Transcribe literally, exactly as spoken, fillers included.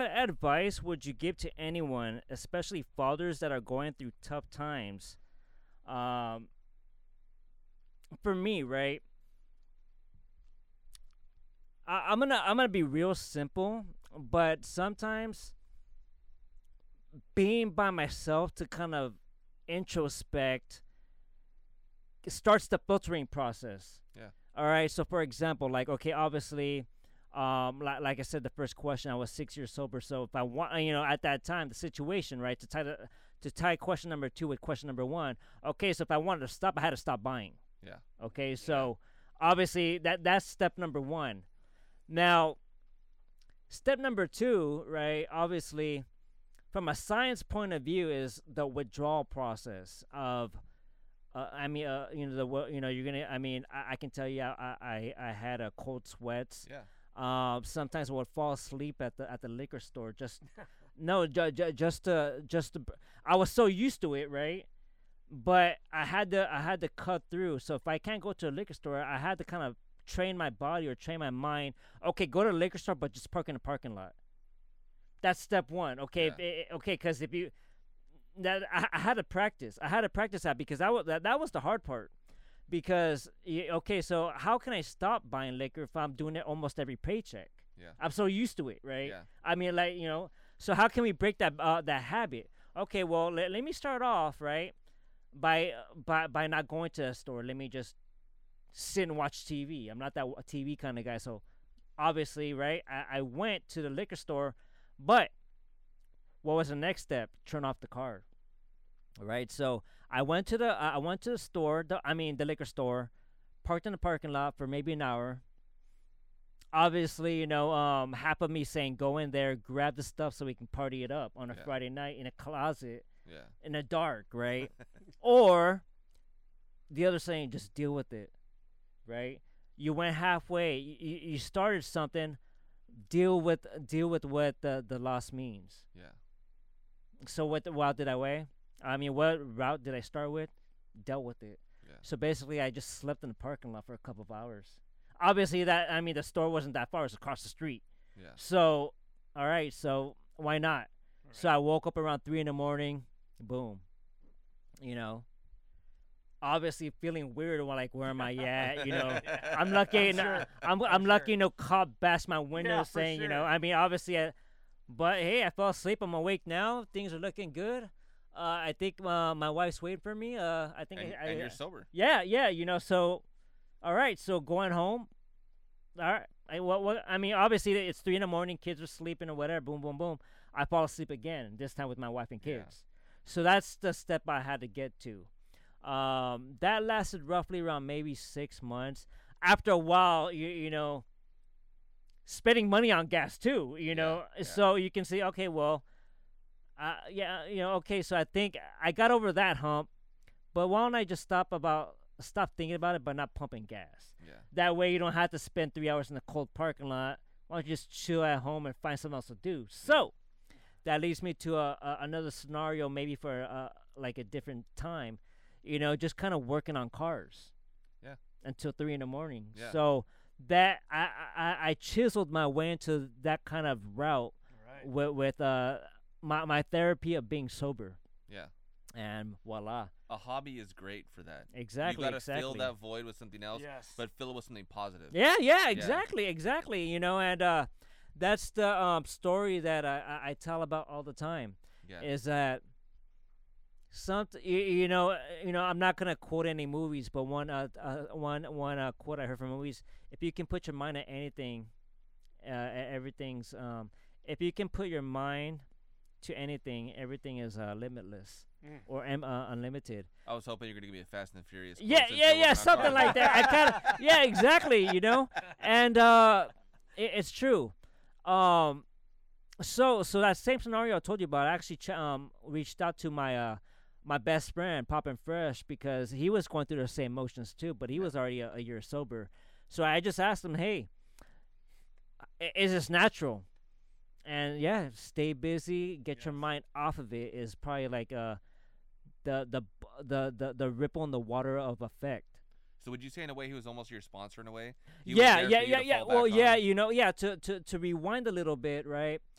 What advice would you give to anyone, especially fathers that are going through tough times? Um, for me, right? I, I'm gonna I'm gonna be real simple, but sometimes being by myself to kind of introspect starts the filtering process. Yeah. All right. So, for example, like, okay, obviously, um, like, like I said, the first question, I was six years sober. So, if I want, you know, at that time, the situation, right, to tie the, to tie question number two with question number one. Okay, so if I wanted to stop, I had to stop buying. Yeah. Okay, so obviously that that's step number one. Now, step number two, right? Obviously, from a science point of view, is the withdrawal process of. Uh, I mean, uh, you know, the wo- you know, you're gonna. I mean, I, I can tell you, I, I, I had a cold sweats. Yeah. Um, sometimes I would fall asleep at the at the liquor store. Just no, ju- ju- just to just to. br- I was so used to it, right? But I had to I had to cut through. So if I can't go to a liquor store, I had to kind of train my body or train my mind. Okay, go to the liquor store, but just park in the parking lot. That's step one. Okay, Yeah. if, eh, okay, because if you that I, I had to practice. I had to practice that because that was that, that was the hard part. Because y- okay, so how can I stop buying liquor if I'm doing it almost every paycheck? Yeah. I'm so used to it, right? Yeah. I mean, like you know, so how can we break that uh, that habit? Okay, well, let, let me start off right by uh, by by not going to a store. Let me just sit and watch T V. I'm not that w- T V kind of guy, so obviously, right? I, I went to the liquor store, but what was the next step? Turn off the car. All right. So I went to the uh, I went to the store. The, I mean the liquor store. Parked in the parking lot for maybe an hour. Obviously, you know, um, half of me saying go in there, grab the stuff so we can party it up on a Yeah. Friday night in a closet Yeah. in the dark, right? Or the other saying just deal with it, right? You went halfway. You, you you started something. Deal with deal with what the the loss means. Yeah. So what the route did I weigh? I mean, what route did I start with? Dealt with it. Yeah. So basically, I just slept in the parking lot for a couple of hours. Obviously, that I mean, the store wasn't that far; it was across the street. Yeah. So, all right, so why not? So I woke up around three in the morning. Boom. You know. Obviously, feeling weird. Well, like, where am I at? You know, I'm lucky. I'm no- sure. I'm I'm I'm lucky. sure. No cop bashed my window Yeah, for saying, you know. sure. I mean, obviously, I, but hey, I fell asleep. I'm awake now. Things are looking good. Uh, I think uh, my wife's waiting for me. Uh, I think And, I, I, and you're sober. yeah, yeah. You know, so all right. So going home. All right. I, what, what, I mean, obviously, it's three in the morning. Kids are sleeping or whatever. Boom, boom, boom. I fall asleep again. This time with my wife and Yeah. kids. So that's the step I had to get to. Um, that lasted roughly around maybe six months. After a while, you you know, spending money on gas too. You Yeah, know, yeah. so you can say, okay, well, uh, yeah, you know, okay. So I think I got over that hump. But why don't I just stop about stop thinking about it, but not pumping gas? Yeah. That way you don't have to spend three hours in the cold parking lot. Why don't you just chill at home and find something else to do? So that leads me to a, a another scenario, maybe for uh, like a different time. You know, just kind of working on cars. Yeah. Until three in the morning. Yeah. So that I, I I chiseled my way into that kind of route Right. with with uh my my therapy of being sober, Yeah. and voila. A hobby is great for that. Exactly. You gotta exactly. fill that void with something else, Yes. but fill it with something positive. Yeah, yeah, exactly, exactly. You know, and uh, that's the um, story that I, I, I tell about all the time. Yeah. Is that something? You, you know, uh, you know. I'm not gonna quote any movies, but one, uh, uh one, one uh, quote I heard from movies: if you can put your mind at anything, uh, e- everything's. Um, if you can put your mind to anything, everything is uh, limitless Mm. or um, uh, unlimited. I was hoping you were gonna give me a Fast and the Furious. quote Yeah, since yeah, you're yeah, working on something cars. like that. I kind of, yeah, exactly. You know, and uh, it, it's true. Um, so so that same scenario I told you about, I actually ch- um reached out to my uh my best friend Poppin' Fresh because he was going through the same motions too, but he Yeah. was already a, a year sober. So I just asked him, hey, i- is this natural? And yeah, stay busy, get your Yes. mind off of it is probably like uh the the b- the the, the ripple in the water of effect. So would you say in a way he was almost your sponsor in a way? He was Yeah, there yeah, for you yeah, to yeah. fall Well, back yeah, on? you know, yeah. To to to rewind a little bit, right?